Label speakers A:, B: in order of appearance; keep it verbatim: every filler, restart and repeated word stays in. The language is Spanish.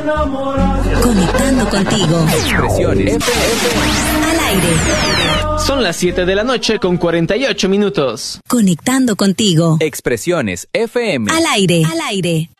A: Conectando contigo.
B: Expresiones F M.
A: Al aire.
C: Son las siete de la noche con cuarenta y ocho minutos.
A: Conectando contigo.
B: Expresiones F M.
A: Al aire. Al aire.